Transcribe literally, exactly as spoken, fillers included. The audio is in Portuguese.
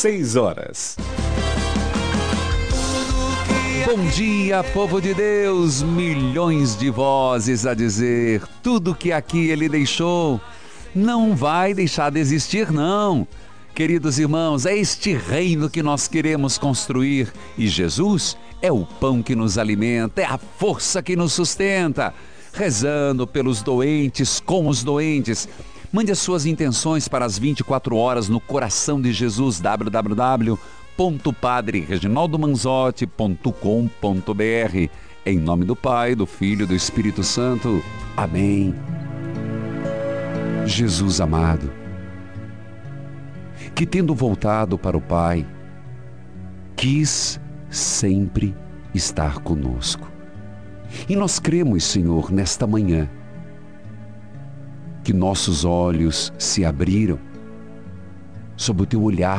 seis horas. Bom dia, povo de Deus, milhões de vozes a dizer tudo que aqui Ele deixou. Não vai deixar de existir, não. Queridos irmãos, é este reino que nós queremos construir e Jesus é o pão que nos alimenta, é a força que nos sustenta. Rezando pelos doentes, com os doentes. Mande as suas intenções para as vinte e quatro horas no coração de Jesus, w w w ponto padre reginaldo manzotti ponto com ponto b r. Em nome do Pai, do Filho e do Espírito Santo. Amém. Jesus amado, que tendo voltado para o Pai, quis sempre estar conosco. E nós cremos, Senhor, nesta manhã, que nossos olhos se abriram sob o teu olhar